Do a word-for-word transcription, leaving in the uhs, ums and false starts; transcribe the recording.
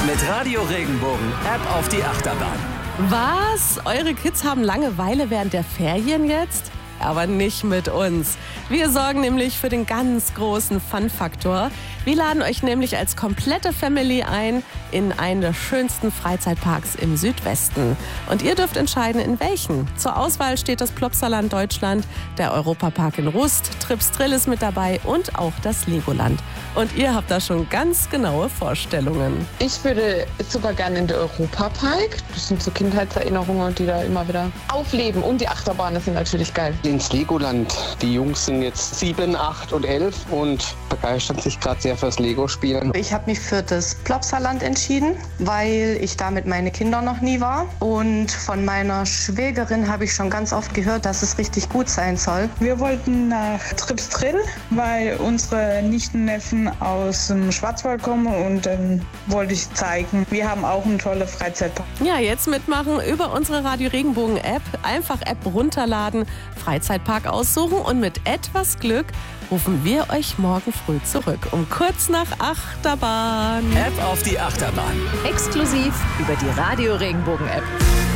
Mit Radio Regenbogen App auf die Achterbahn. Was? Eure Kids haben Langeweile während der Ferien jetzt? Aber nicht mit uns. Wir sorgen nämlich für den ganz großen Fun-Faktor. Wir laden euch nämlich als komplette Family ein in einen der schönsten Freizeitparks im Südwesten. Und ihr dürft entscheiden, in welchen. Zur Auswahl steht das Plopsaland Deutschland, der Europapark in Rust, Trips Drill ist mit dabei und auch das Legoland. Und ihr habt da schon ganz genaue Vorstellungen. Ich würde super gerne in den Europapark. Das sind so Kindheitserinnerungen, die da immer wieder aufleben. Und die Achterbahnen sind natürlich geil. Ins Legoland. Die Jungs sind jetzt sieben, acht und elf und begeistern sich gerade sehr fürs Lego-Spielen. Ich habe mich für das Plopsaland entschieden, weil ich da mit meinen Kindern noch nie war. Und von meiner Schwägerin habe ich schon ganz oft gehört, dass es richtig gut sein soll. Wir wollten nach Trips Drill, weil unsere Nichten-Neffen aus dem Schwarzwald kommen und dann wollte ich zeigen, wir haben auch eine tolle Freizeitpark. Ja, jetzt mitmachen über unsere Radio Regenbogen App. Einfach App runterladen, Freizeitpark aussuchen und mit etwas Glück rufen wir euch morgen früh zurück. Um kurz nach Achterbahn. App auf die Achterbahn. Exklusiv über die Radio Regenbogen App.